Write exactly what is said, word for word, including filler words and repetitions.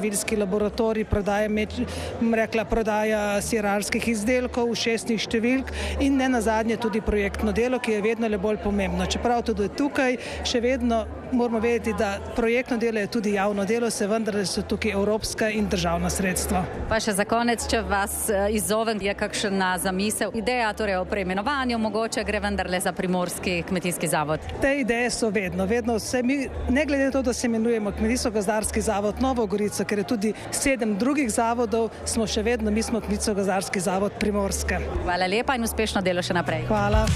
živilski laboratorij, prodaja, meč, rekla, prodaja sirarskih izdelkov, šestnih številk in ne nazadnje tudi projektno delo, ki je vedno le bolj pomembno. Čeprav tudi tukaj še vedno moramo vedeti, da projektno delo je tudi javno delo, se vendar so tukaj evropska in državna sredstva. Pa še za konec, če vas izzovem, je kakšna zamisel, ideja torej o preimenovanju, mogoče gre vendarle za Primorski kmetijski zavod? Te ideje so vedno, vedno vse mi, ne glede na to, da se imenujemo Kmetijsko-gozdarski zavod Novo Gorico, ker je tudi sedem drugih zavodov, smo še vedno, mi smo Kmetijsko-gozdarski zavod Primorske. Hvala lepa in uspešno delo še naprej. Hvala.